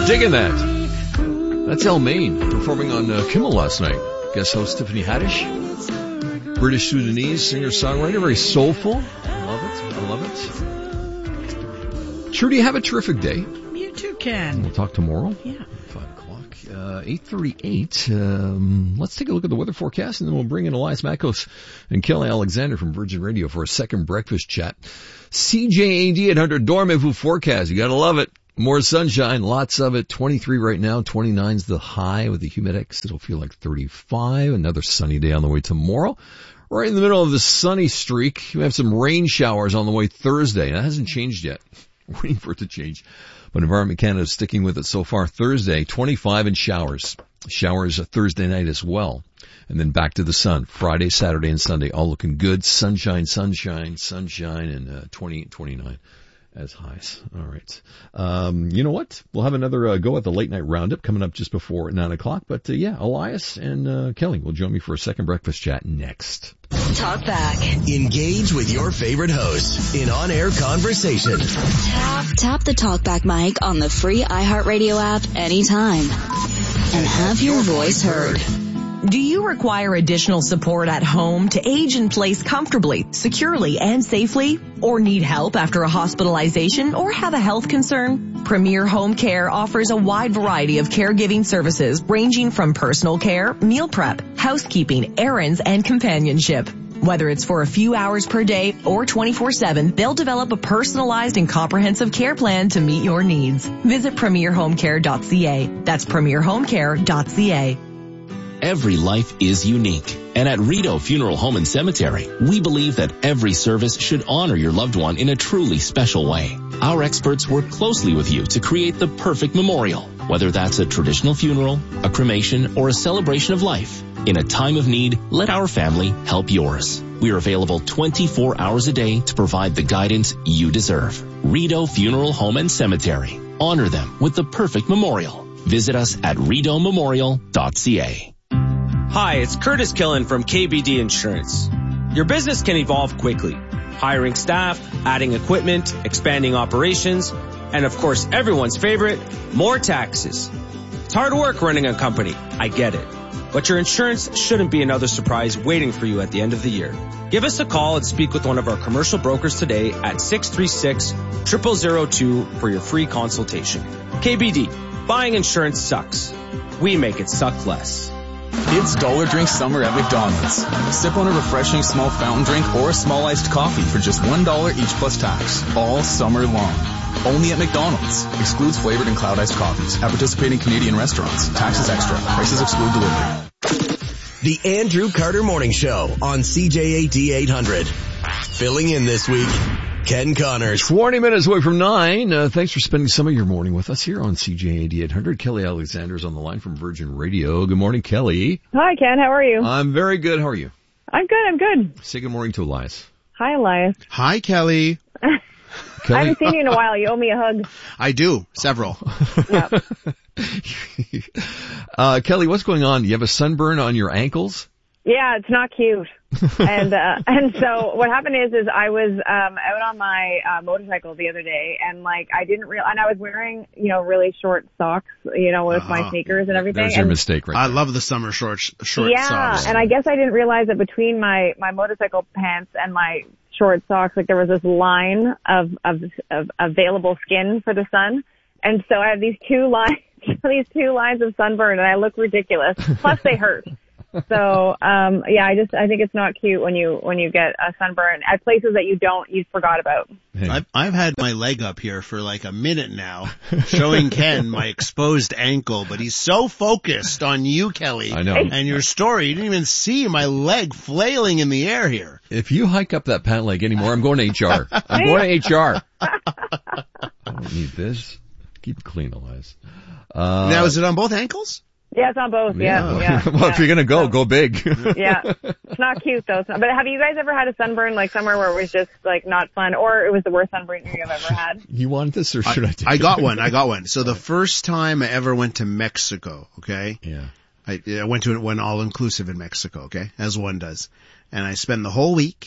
Digging that. That's El Maine performing on Kimmel last night. Guest host Tiffany Haddish. British Sudanese singer-songwriter, very soulful. I love it. Trudy, have a terrific day. You too, Ken. We'll talk tomorrow. Yeah. 5 o'clock. 8:38. Let's take a look at the weather forecast, and then we'll bring in Elias Makos and Kelly Alexander from Virgin Radio for a second breakfast chat. CJAD 800 Dormez-vous forecast. You gotta love it. More sunshine, lots of it. 23 right now, 29's the high with the humidex. It'll feel like 35. Another sunny day on the way tomorrow. Right in the middle of the sunny streak. We have some rain showers on the way Thursday. That hasn't changed yet. Waiting for it to change. But Environment Canada is sticking with it so far. Thursday, 25 and showers. Showers Thursday night as well. And then back to the sun. Friday, Saturday, and Sunday. All looking good. Sunshine, and 28, 29. As highs. All right. You know what? We'll have another go at the late night roundup coming up just before 9 o'clock. But Elias and Kelly will join me for a second breakfast chat next. Talk back. Engage with your favorite host in on-air conversation. Tap the Talkback mic on the free iHeartRadio app anytime. And have your voice heard. Do you require additional support at home to age in place comfortably, securely, and safely? Or need help after a hospitalization or have a health concern? Premier Home Care offers a wide variety of caregiving services ranging from personal care, meal prep, housekeeping, errands, and companionship. Whether it's for a few hours per day or 24/7, they'll develop a personalized and comprehensive care plan to meet your needs. Visit premierhomecare.ca. That's premierhomecare.ca. Every life is unique. And at Rideau Funeral Home and Cemetery, we believe that every service should honor your loved one in a truly special way. Our experts work closely with you to create the perfect memorial, whether that's a traditional funeral, a cremation, or a celebration of life. In a time of need, let our family help yours. We are available 24 hours a day to provide the guidance you deserve. Rideau Funeral Home and Cemetery. Honor them with the perfect memorial. Visit us at rideaumemorial.ca. Hi, it's Curtis Killen from KBD Insurance. Your business can evolve quickly. Hiring staff, adding equipment, expanding operations, and of course everyone's favorite, more taxes. It's hard work running a company, I get it. But your insurance shouldn't be another surprise waiting for you at the end of the year. Give us a call and speak with one of our commercial brokers today at 636-0002 for your free consultation. KBD, buying insurance sucks. We make it suck less. It's Dollar Drink Summer at McDonald's. Sip on a refreshing small fountain drink or a small iced coffee for just $1 each plus tax, all summer long. Only at McDonald's. Excludes flavored and cloud iced coffees. At participating Canadian restaurants. Taxes extra. Prices exclude delivery. The Andrew Carter Morning Show on CJAD 800. Filling in this week, Ken Connors. 20 minutes away from 9. Thanks for spending some of your morning with us here on CJAD 800. Kelly Alexander's on the line from Virgin Radio. Good morning, Kelly. Hi, Ken. How are you? I'm very good. How are you? I'm good. Say good morning to Elias. Hi, Elias. Hi, Kelly. Kelly? I haven't seen you in a while. You owe me a hug. I do. Several. Yep. Kelly, what's going on? Do you have a sunburn on your ankles? Yeah, it's not cute. And so what happened is I was out on my motorcycle the other day, and I didn't realize, and I was wearing really short socks, with my sneakers and everything. There's your mistake, right? I love the summer short socks. Yeah, and I guess I didn't realize that between my motorcycle pants and my short socks, there was this line of available skin for the sun, and so I have these two lines of sunburn, and I look ridiculous. Plus, they hurt. So, I think it's not cute when you get a sunburn at places that you forgot about. Hey. I've had my leg up here for a minute now, showing Ken my exposed ankle, but he's so focused on you, Kelly. I know. And your story. You didn't even see my leg flailing in the air here. If you hike up that pant leg anymore, I'm going to HR. I'm going to HR. I don't need this. Keep it clean, Elias. Now, is it on both ankles? Yeah, it's on both. Yeah. Well, if you're going to go big. Yeah. It's not cute, though. But have you guys ever had a sunburn, somewhere where it was just, not fun, or it was the worst sunburn you've ever had? You want this, or should I take it? I got one. So the first time I ever went to Mexico, okay? Yeah. I went to one all-inclusive in Mexico, okay? As one does. And I spent the whole week,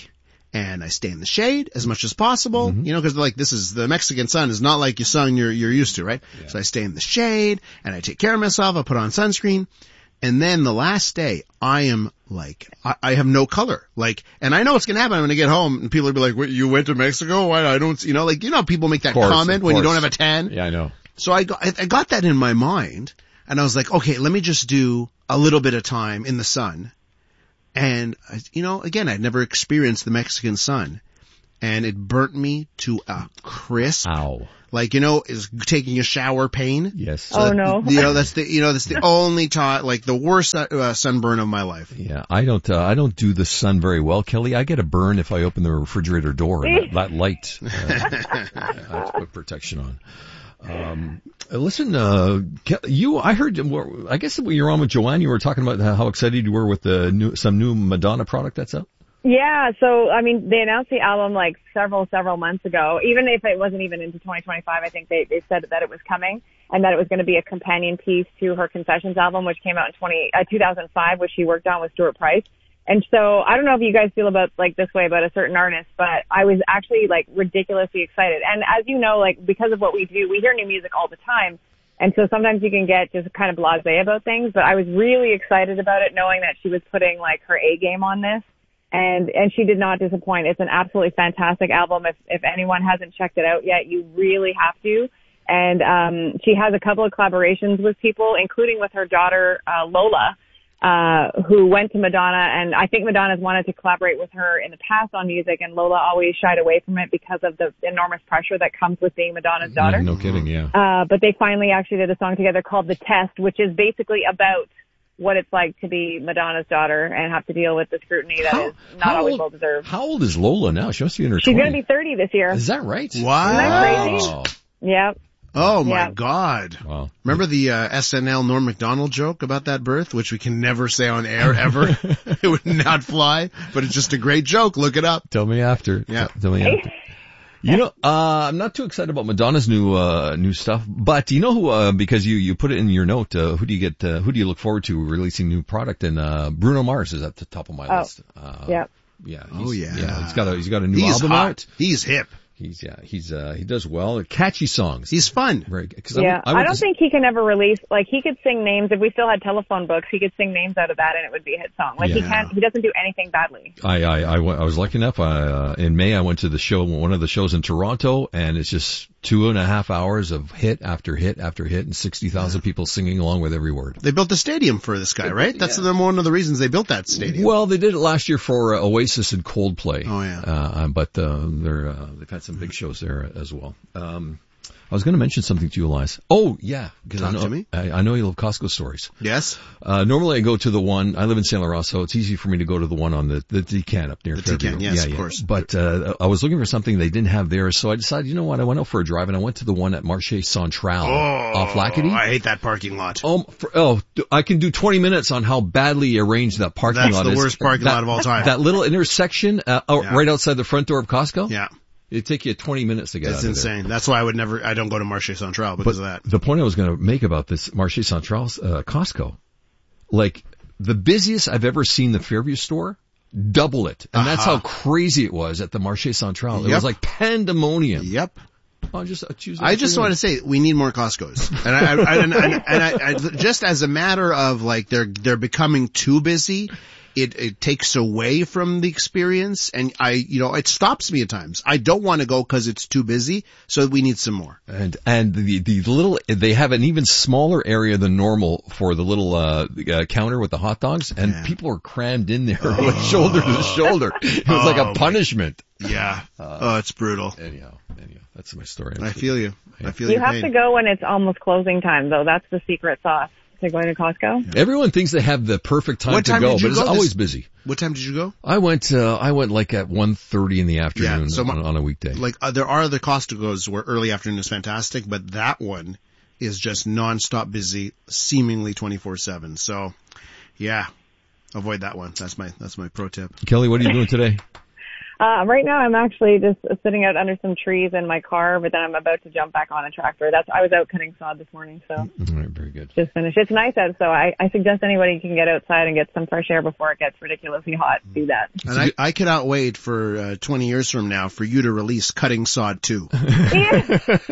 and I stay in the shade as much as possible, you know, cause like this is, the Mexican sun is not like your sun you're used to, right? Yeah. So I stay in the shade and I take care of myself. I put on sunscreen. And then the last day, I am like, I have no color. Like, and I know what's going to happen. I'm going to get home and people will be like, "Wait, you went to Mexico? Why? I don't," you know, like, you know, people make that comment when you don't have a tan. Yeah, I know. So I got that in my mind and I was like, okay, let me just do a little bit of time in the sun. And, you know, again, I'd never experienced the Mexican sun and it burnt me to a crisp. Ow. Like, you know, is taking a shower pain. Yes. So no. You know, that's the only time, like the worst sunburn of my life. Yeah, I don't do the sun very well, Kelly. I get a burn if I open the refrigerator door. And that light, I have to put protection on. Listen, I heard, I guess when you were on with Joanne, you were talking about how excited you were with some new Madonna product that's out. Yeah, so, I mean, they announced the album like several months ago. Even if it wasn't even into 2025, I think they said that it was coming and that it was going to be a companion piece to her Concessions album, which came out in 2005, which she worked on with Stuart Price. And so I don't know if you guys feel about like this way about a certain artist, but I was actually like ridiculously excited. And as you know, like because of what we do, we hear new music all the time. And so sometimes you can get just kind of blasé about things, but I was really excited about it knowing that she was putting like her A game on this. And she did not disappoint. It's an absolutely fantastic album. If anyone hasn't checked it out yet, you really have to. And, she has a couple of collaborations with people, including with her daughter, Lola, who went to Madonna. And I think Madonna's wanted to collaborate with her in the past on music, and Lola always shied away from it because of the enormous pressure that comes with being Madonna's daughter. Yeah, no kidding, yeah. But they finally actually did a song together called The Test, which is basically about what it's like to be Madonna's daughter and have to deal with the scrutiny that is not always well deserved. How old is Lola now? She must be in her 20s. She's going to be 30 this year. Is that right? Wow. Isn't that crazy? Yep. Oh my God. Wow. Remember the SNL Norm Macdonald joke about that birth, which we can never say on air ever? It would not fly, but it's just a great joke. Look it up. Tell me after. Yeah. Tell me after. You know, I'm not too excited about Madonna's new stuff, but you know who, because you put it in your note, who do you look forward to releasing new product? And, Bruno Mars is at the top of my list. Yeah. Yeah. He's got a new album out. He's hip. He does well. Catchy songs. He's fun. Right. I don't think he can ever release, like he could sing names. If we still had telephone books, he could sing names out of that and it would be a hit song. Like he doesn't do anything badly. I was lucky enough, in May I went to one of the shows in Toronto, and it's just 2.5 hours of hit after hit after hit and 60,000 people singing along with every word. They built the stadium for this guy, right? That's one of the reasons they built that stadium. Well, they did it last year for Oasis and Coldplay. Oh yeah. But they've had some big shows there as well. I was going to mention something to you, Elias. Oh, yeah. Talk to me. I know you love Costco stories. Yes. Normally I go to the one, I live in San Laurent, so it's easy for me to go to the one on the Decan up near Fairview. Decan, yes, of course. But, I was looking for something they didn't have there, so I decided, you know what, I went out for a drive and I went to the one at Marché Central off Lacadie. I hate that parking lot. I can do 20 minutes on how badly arranged that parking lot is. That's the worst parking lot of all time. That little intersection, right outside the front door of Costco? Yeah. It'd take you 20 minutes to get out of there. It's insane. That's why I don't go to Marché Central because of that. The point I was going to make about this Marché Central, Costco, like the busiest I've ever seen the Fairview store, double it. And that's how crazy it was at the Marché Central. It was like pandemonium. Yep. I just want to say we need more Costco's, and I just as a matter of like they're becoming too busy. It takes away from the experience, and it stops me at times. I don't want to go because it's too busy, so we need some more. And the little, they have an even smaller area than normal for the little counter with the hot dogs, and people are crammed in there like shoulder to shoulder. It was like a punishment. Yeah. It's brutal. Anyhow, that's my story. I feel you. I feel you have to go when it's almost closing time, though. That's the secret sauce. To going to Costco? Everyone thinks they have the perfect time to go, but it's always busy. What time did you go? I went like at 1:30 in the afternoon on a weekday. Like, there are other Costco's where early afternoon is fantastic, but that one is just nonstop busy, seemingly 24/7. So, yeah, avoid that one. That's my pro tip. Kelly, what are you doing today? Right now I'm actually just sitting out under some trees in my car, but then I'm about to jump back on a tractor. I was out cutting sod this morning, so. All right, very good. Just finished. It's nice out, so I suggest anybody can get outside and get some fresh air before it gets ridiculously hot. Do that. And I cannot wait for 20 years from now for you to release Cutting Sod 2. Yeah.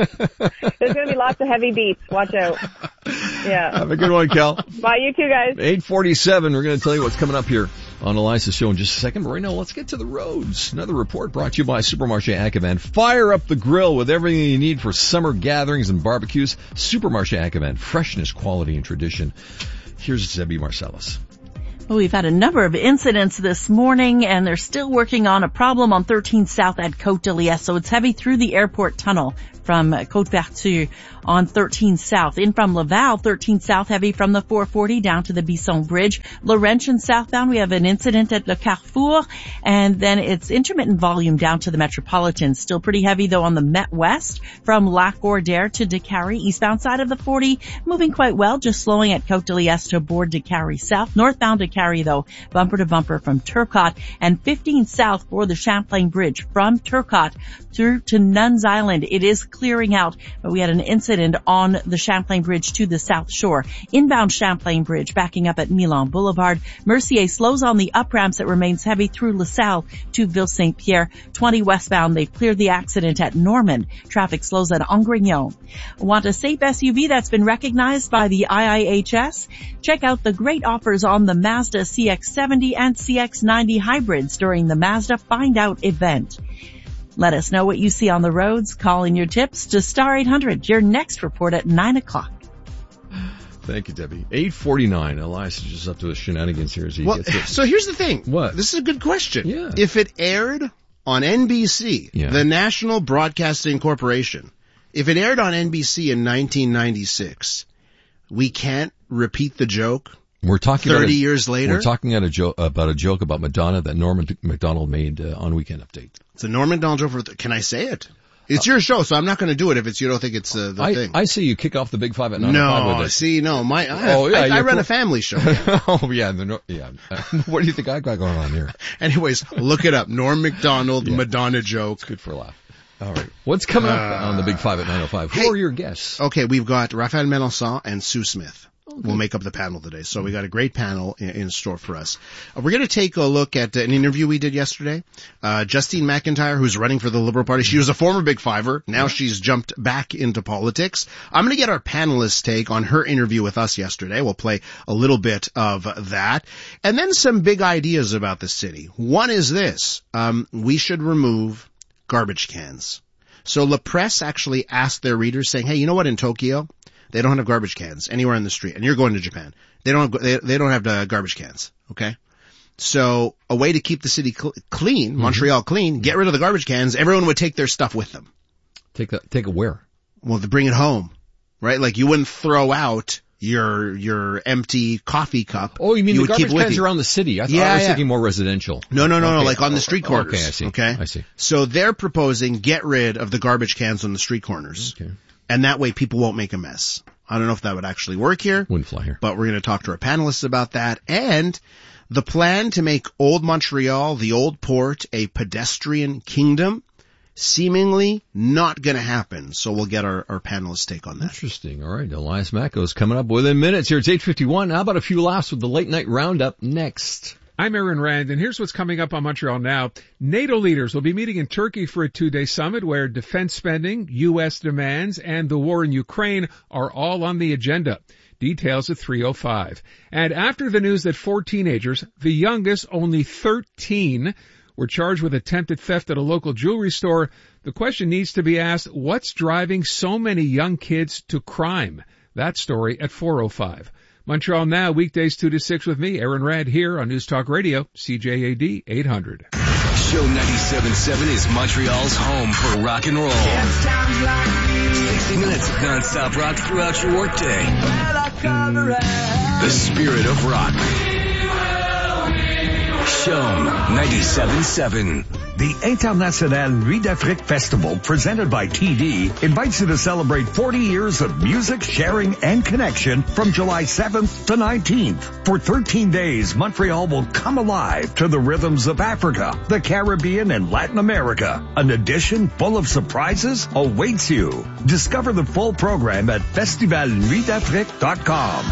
There's going to be lots of heavy beats. Watch out. Yeah. Have a good one, Cal. Bye, you too, guys. 8:47. We're going to tell you what's coming up here on Eliza's show in just a second. But right now, let's get to the roads. Another report brought to you by Supermarché Ag-Event. Fire up the grill with everything you need for summer gatherings and barbecues. Supermarché Ag-Event. Freshness, quality, and tradition. Here's Zebby Marcellus. Well, we've had a number of incidents this morning, and they're still working on a problem on 13 South at Côte de Liesse. So it's heavy through the airport tunnel from Côte Vertu on 13 South. In from Laval, 13 South heavy from the 440 down to the Bisson Bridge. Laurentian southbound, we have an incident at Le Carrefour, and then it's intermittent volume down to the Metropolitan. Still pretty heavy though on the Met West from Lac Gordaire to Décarie. Eastbound side of the 40, moving quite well, just slowing at Côte de Liesse to board Décarie South. Northbound Décarie though, bumper to bumper from Turcotte, and 15 South for the Champlain Bridge from Turcotte through to Nuns Island. It is clearing out, but we had an incident on the Champlain Bridge to the South Shore. Inbound Champlain Bridge backing up at Milan Boulevard. Mercier slows on the up ramps. It remains heavy through LaSalle to Ville-Saint-Pierre. 20 westbound, they've cleared the accident at Norman. Traffic slows at Angrignon. Want a safe SUV that's been recognized by the IIHS? Check out the great offers on the Mazda CX-70 and CX-90 hybrids during the Mazda Find Out event. Let us know what you see on the roads. Call in your tips to Star 800. Your next report at 9 o'clock. Thank you, Debbie. 8:49. Elias is just up to the shenanigans here as he gets it. So here's the thing. What? This is a good question. Yeah. If it aired on NBC, the National Broadcasting Corporation, if it aired on NBC in 1996, we can't repeat the joke. We're talking 30 years later. We're talking about a joke about Madonna that Norman MacDonald made on Weekend Update. It's a Norman MacDonald joke. Can I say it? It's your show, so I'm not going to do it if you don't think it's the thing. I say you kick off the Big Five at 9:05 with it. I run a family show. Oh yeah, what do you think I got going on here? Anyways, look it up. Norm MacDonald Madonna joke. It's good for a laugh. All right. What's coming up on the Big Five at 9:05? Who are your guests? Okay, we've got Raphael Melançon and Sue Smith. We'll make up the panel today. So we got a great panel in store for us. We're going to take a look at an interview we did yesterday. Justine McIntyre, who's running for the Liberal Party. She was a former Big Fiver. Now she's jumped back into politics. I'm going to get our panelists' take on her interview with us yesterday. We'll play a little bit of that. And then some big ideas about the city. One is this. We should remove garbage cans. So La Presse actually asked their readers saying, hey, you know what, in Tokyo, they don't have garbage cans anywhere on the street. And you're going to Japan. They don't have garbage cans. Okay. So a way to keep the city clean, Montreal clean, get rid of the garbage cans. Everyone would take their stuff with them. Take it where? Well, to bring it home, right? Like you wouldn't throw out your empty coffee cup. Oh, you mean the garbage cans around the city? I was thinking more residential. No, like on the street corners. Okay, I see. Okay. I see. So they're proposing get rid of the garbage cans on the street corners. Okay. And that way people won't make a mess. I don't know if that would actually work here. Wouldn't fly here. But we're going to talk to our panelists about that. And the plan to make Old Montreal, the Old Port, a pedestrian kingdom, seemingly not going to happen. So we'll get our panelists' take on that. Interesting. All right. Elias Macko is coming up within minutes here. It's 8:51. How about a few laughs with the late night roundup next? I'm Aaron Rand, and here's what's coming up on Montreal Now. NATO leaders will be meeting in Turkey for a 2-day summit where defense spending, U.S. demands, and the war in Ukraine are all on the agenda. Details at 3:05. And after the news that 4 teenagers, the youngest only 13, were charged with attempted theft at a local jewelry store, the question needs to be asked, what's driving so many young kids to crime? That story at 4:05. Montreal Now, weekdays 2 to 6 with me, Aaron Rad, here on News Talk Radio, CJAD 800. Show 97.7 is Montreal's home for rock and roll. 60 minutes of non-stop rock throughout your workday. The spirit of rock. Show 97.7. The International Nuit d'Afrique Festival, presented by TD, invites you to celebrate 40 years of music, sharing, and connection from July 7th to 19th. For 13 days, Montreal will come alive to the rhythms of Africa, the Caribbean, and Latin America. An edition full of surprises awaits you. Discover the full program at festivalnuitdafrique.com.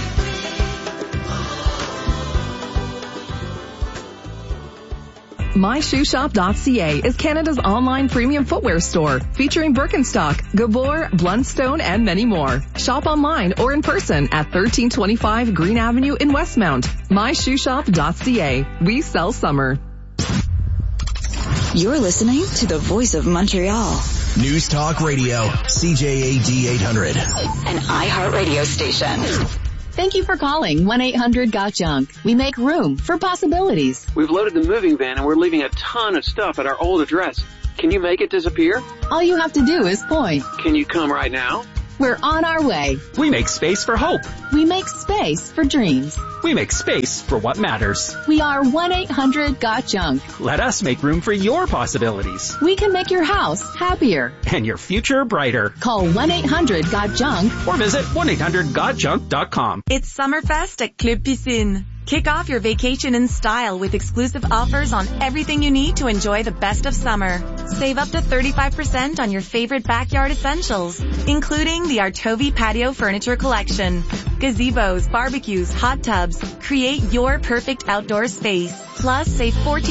MyShoeShop.ca is Canada's online premium footwear store, featuring Birkenstock, Gabor, Blundstone, and many more. Shop online or in person at 1325 Green Avenue in Westmount. MyShoeShop.ca. We sell summer. You're listening to the Voice of Montreal. News Talk Radio, CJAD 800. An iHeartRadio station. Thank you for calling 1-800-GOT-JUNK. We make room for possibilities. We've loaded the moving van and we're leaving a ton of stuff at our old address. Can you make it disappear? All you have to do is point. Can you come right now? We're on our way. We make space for hope. We make space for dreams. We make space for what matters. We are 1-800-GOT-JUNK. Let us make room for your possibilities. We can make your house happier. And your future brighter. Call 1-800-GOT-JUNK. Or visit 1-800-GOT-JUNK.com. It's Summerfest at Club Piscine. Kick off your vacation in style with exclusive offers on everything you need to enjoy the best of summer. Save up to 35% on your favorite backyard essentials, including the Artovi Patio Furniture Collection. Gazebos, barbecues, hot tubs. Create your perfect outdoor space. Plus, save 14